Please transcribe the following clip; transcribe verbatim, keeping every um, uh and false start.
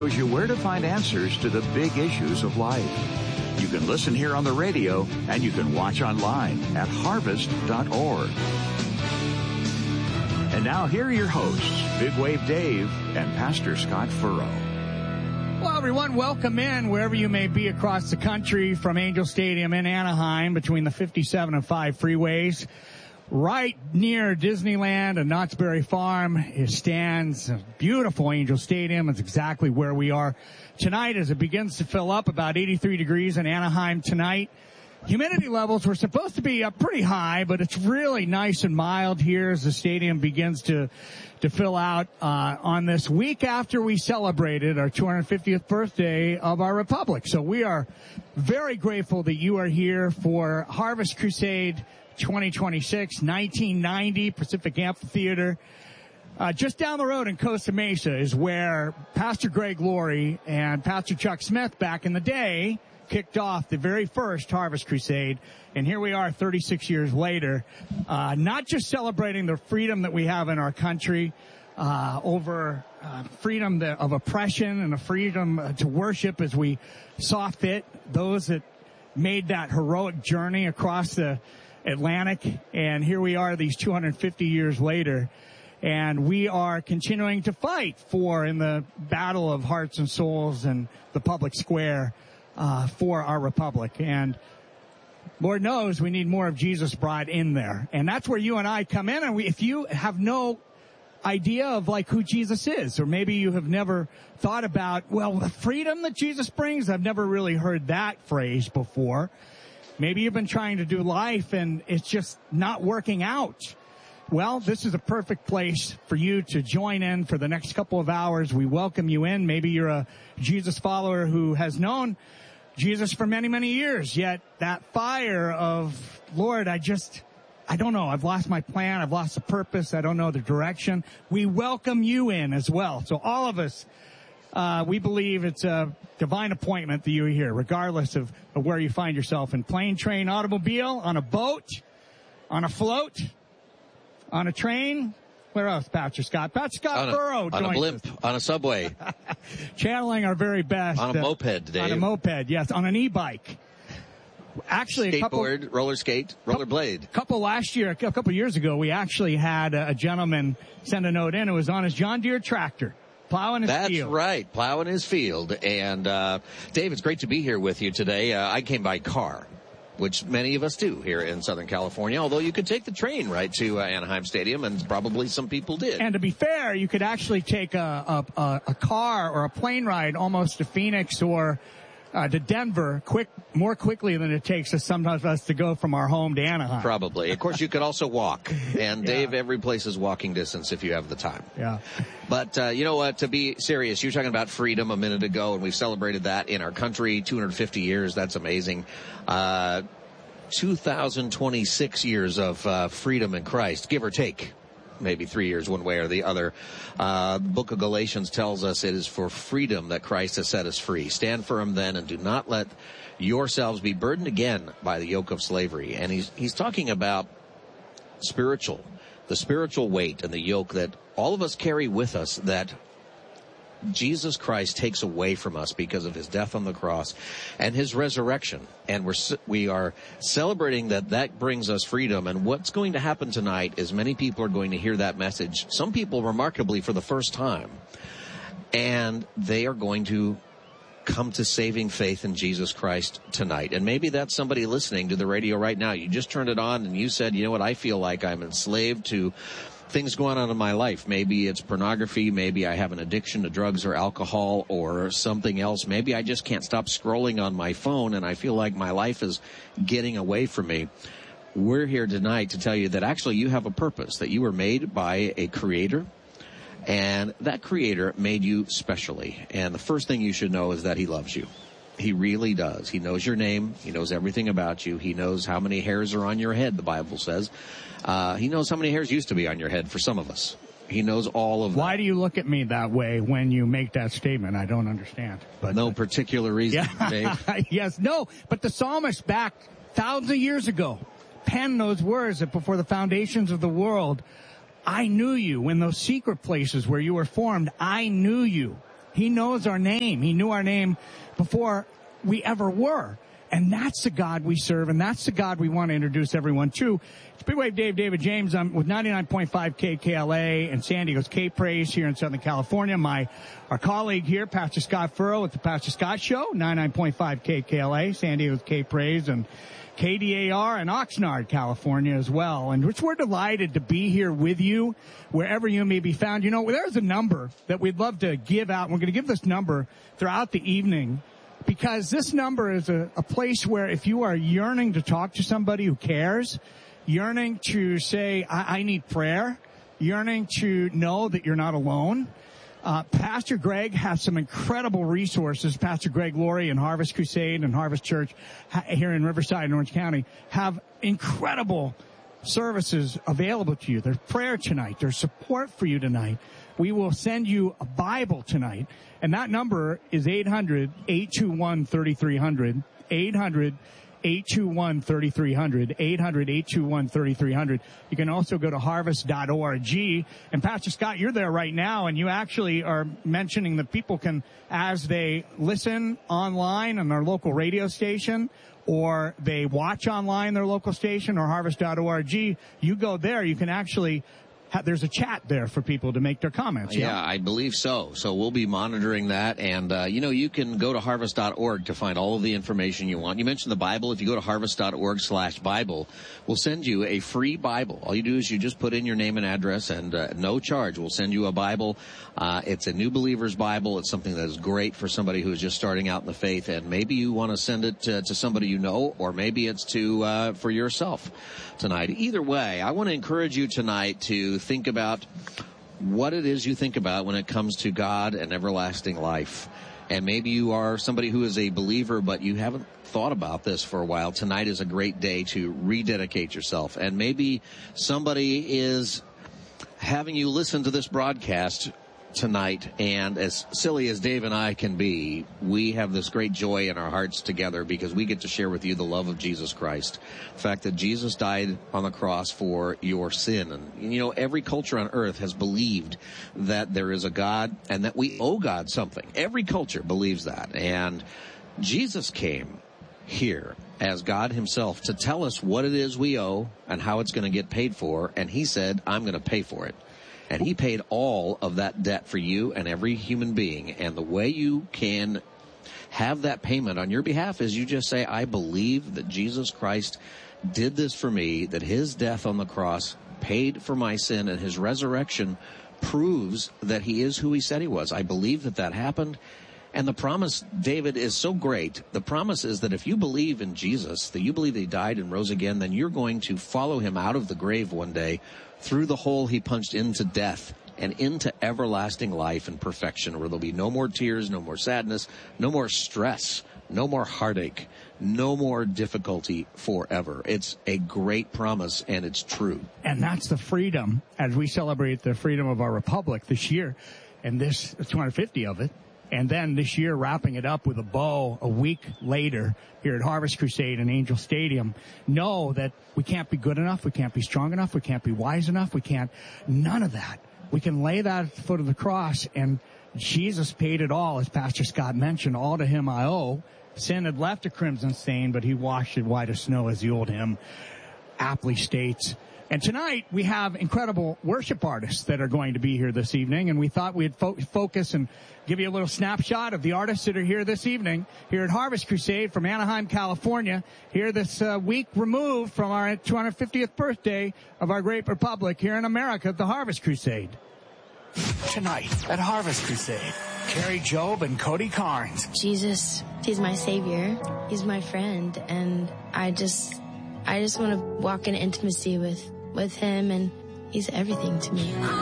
Shows you where to find answers to the big issues of life. You can listen here on the radio, and you can watch online at harvest dot org. And now here are your hosts, Big Wave Dave and Pastor Scott Furrow. Well, everyone, welcome in wherever you may be across the country from Angel Stadium in Anaheim between the fifty-seven and five freeways. Right near Disneyland and Knott's Berry Farm, it stands a beautiful Angel Stadium. It's exactly where we are tonight as it begins to fill up, about eighty-three degrees in Anaheim tonight. Humidity levels were supposed to be up pretty high, but it's really nice and mild here as the stadium begins to to fill out uh on this week after we celebrated our two hundred fiftieth birthday of our republic. So we are very grateful that you are here for Harvest Crusade twenty twenty-six, nineteen ninety, Pacific Amphitheater. Uh, just down the road in Costa Mesa is where Pastor Greg Laurie and Pastor Chuck Smith back in the day kicked off the very first Harvest Crusade. And here we are thirty-six years later, uh, not just celebrating the freedom that we have in our country, uh, over uh, freedom that, of oppression and the freedom uh, to worship as we saw fit, those that made that heroic journey across the Atlantic, and here we are these two hundred fifty years later, and we are continuing to fight for in the battle of hearts and souls and the public square uh for our republic. And Lord knows we need more of Jesus brought in there, and that's where you and I come in. And we, if you have no idea of like who Jesus is, or maybe you have never thought about, well, the freedom that Jesus brings, I've never really heard that phrase before. Maybe you've been trying to do life and it's just not working out. Well, this is a perfect place for you to join in for the next couple of hours. We welcome you in. Maybe you're a Jesus follower who has known Jesus for many, many years, yet that fire of, Lord, I just, I don't know. I've lost my plan. I've lost the purpose. I don't know the direction. We welcome you in as well. So all of us, Uh, we believe it's a divine appointment that you're here, regardless of, of where you find yourself, in plane, train, automobile, on a boat, on a float, on a train. Where else, Pastor Scott? Pastor Scott Furrow joins us. On a blimp, on a subway. Channeling our very best. On a uh, moped, Dave. On a moped, yes. On an e-bike. Actually, a couple, skateboard, roller skate, roller blade. A couple last year, a couple years ago, we actually had a, a gentleman send a note in. It was on his John Deere tractor. Plowing his That's field. right, plowing his field. And, uh, Dave, it's great to be here with you today. Uh, I came by car, which many of us do here in Southern California, although you could take the train right to uh, Anaheim Stadium, and probably some people did. And to be fair, you could actually take a, a, a car or a plane ride almost to Phoenix or uh, to Denver quick, more quickly than it takes us sometimes us to go from our home to Anaheim. Probably. Of course, you could also walk. And, yeah. Dave, every place is walking distance if you have the time. Yeah. But, uh, you know what, to be serious, you were talking about freedom a minute ago, and we've celebrated that in our country, two hundred fifty years. That's amazing. Uh, two thousand twenty-six years of uh, freedom in Christ, give or take. Maybe three years one way or the other. Uh, the book of Galatians tells us it is for freedom that Christ has set us free. Stand firm then, and do not let yourselves be burdened again by the yoke of slavery. And he's, he's talking about spiritual, the spiritual weight and the yoke that all of us carry with us, that Jesus Christ takes away from us because of his death on the cross and his resurrection. And we're, we are celebrating that that brings us freedom. And what's going to happen tonight is many people are going to hear that message. Some people remarkably for the first time. And they are going to come to saving faith in Jesus Christ tonight. And maybe that's somebody listening to the radio right now. You just turned it on and you said, you know what, I feel like I'm enslaved to things going on in my life. Maybe it's pornography. Maybe I have an addiction to drugs or alcohol or something else. Maybe I just can't stop scrolling on my phone and I feel like my life is getting away from me. We're here tonight to tell you that actually you have a purpose, that you were made by a creator, and that creator made you specially. And the first thing you should know is that he loves you. He really does. He knows your name. He knows everything about you. He knows how many hairs are on your head, the Bible says. Uh, he knows how many hairs used to be on your head for some of us. He knows all of Why that. do you look at me that way when you make that statement? I don't understand. But No particular reason, yeah. Dave. Yes, no. But the psalmist back thousands of years ago penned those words that before the foundations of the world, I knew you. In those secret places where you were formed, I knew you. He knows our name. He knew our name before we ever were. And that's the God we serve, and that's the God we want to introduce everyone to. It's Big Wave Dave, David James. I'm with ninety-nine point five K K L A and San Diego's K-Praise here in Southern California. My, our colleague here, Pastor Scott Furrow at the Pastor Scott Show, ninety-nine point five K K L A, San Diego's K-Praise, and K D A R in Oxnard, California as well. And which we're delighted to be here with you wherever you may be found. You know, there's a number that we'd love to give out. We're going to give this number throughout the evening, because this number is a, a place where if you are yearning to talk to somebody who cares, yearning to say, I, I need prayer, yearning to know that you're not alone, uh, Pastor Greg has some incredible resources. Pastor Greg Laurie and Harvest Crusade and Harvest Church ha- here in Riverside and Orange County have incredible services available to you. There's prayer tonight. There's support for you tonight. We will send you a Bible tonight. And that number is eight hundred, eight two one, three three zero zero, eight hundred, eight two one, three three zero zero, eight hundred, eight two one, three three zero zero. You can also go to harvest dot org. And Pastor Scott, you're there right now, and you actually are mentioning that people can, as they listen online on their local radio station, or they watch online their local station or harvest dot org, you go there, you can actually there's a chat there for people to make their comments. Yeah, know? I believe so. So we'll be monitoring that. And, uh, you know, you can go to harvest dot org to find all of the information you want. You mentioned the Bible. If you go to harvest dot org slash Bible, we'll send you a free Bible. All you do is you just put in your name and address, and uh, no charge. We'll send you a Bible. Uh, it's a New Believer's Bible. It's something that is great for somebody who is just starting out in the faith. And maybe you want to send it to, to somebody you know, or maybe it's to uh, for yourself tonight. Either way, I want to encourage you tonight to think about what it is you think about when it comes to God and everlasting life. And maybe you are somebody who is a believer, but you haven't thought about this for a while. Tonight is a great day to rededicate yourself. And maybe somebody is having you listen to this broadcast tonight, and as silly as Dave and I can be, we have this great joy in our hearts together because we get to share with you the love of Jesus Christ. The fact that Jesus died on the cross for your sin. And, you know, every culture on earth has believed that there is a God and that we owe God something. Every culture believes that. And Jesus came here as God himself to tell us what it is we owe and how it's going to get paid for. And he said, I'm going to pay for it. And he paid all of that debt for you and every human being. And the way you can have that payment on your behalf is you just say, I believe that Jesus Christ did this for me, that his death on the cross paid for my sin, and his resurrection proves that he is who he said he was. I believe that that happened. And the promise, David, is so great. The promise is that if you believe in Jesus, that you believe that he died and rose again, then you're going to follow him out of the grave one day through the hole he punched into death and into everlasting life and perfection, where there'll be no more tears, no more sadness, no more stress, no more heartache, no more difficulty forever. It's a great promise, and it's true. And that's the freedom as we celebrate the freedom of our republic this year, and this two hundred fifty of it. And then this year, wrapping it up with a bow a week later here at Harvest Crusade in Angel Stadium. Know that we can't be good enough. We can't be strong enough. We can't be wise enough. We can't, none of that. We can lay that at the foot of the cross, and Jesus paid it all, as Pastor Scott mentioned. All to him I owe. Sin had left a crimson stain, but he washed it white as snow, as the old hymn aptly states. And tonight, we have incredible worship artists that are going to be here this evening, and we thought we'd fo- focus and give you a little snapshot of the artists that are here this evening, here at Harvest Crusade from Anaheim, California, here this uh, week removed from our two hundred fiftieth birthday of our great republic here in America at the Harvest Crusade. Tonight at Harvest Crusade, Carrie Job and Cody Carnes. Jesus, he's my savior, he's my friend, and I just, I just want to walk in intimacy with with him, and he's everything to me.